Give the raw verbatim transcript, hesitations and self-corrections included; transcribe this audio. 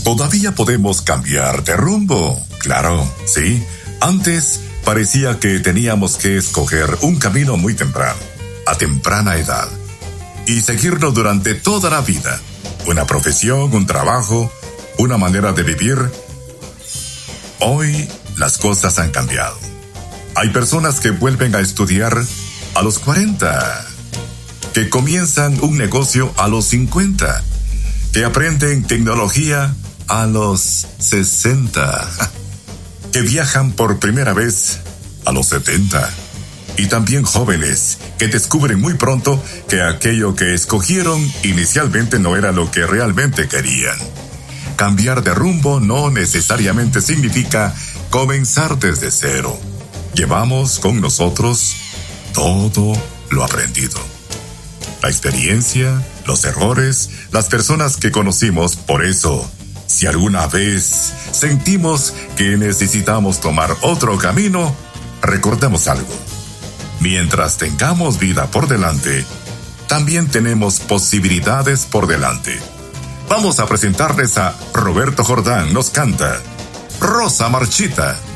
Todavía podemos cambiar de rumbo. Claro, sí. Antes parecía que teníamos que escoger un camino muy temprano, a temprana edad, y seguirlo durante toda la vida. Una profesión, un trabajo, una manera de vivir. Hoy las cosas han cambiado. Hay personas que vuelven a estudiar a los cuarenta, que comienzan un negocio a los cincuenta, que aprenden tecnología a los sesenta, que viajan por primera vez a los setenta, y también jóvenes que descubren muy pronto que aquello que escogieron inicialmente no era lo que realmente querían. Cambiar de rumbo no necesariamente significa comenzar desde cero. Llevamos con nosotros todo lo aprendido. La experiencia, los errores, las personas que conocimos. Por eso, si alguna vez sentimos que necesitamos tomar otro camino, recordemos algo. Mientras tengamos vida por delante, también tenemos posibilidades por delante. Vamos a presentarles a Roberto Jordán. Nos canta Rosa Marchita.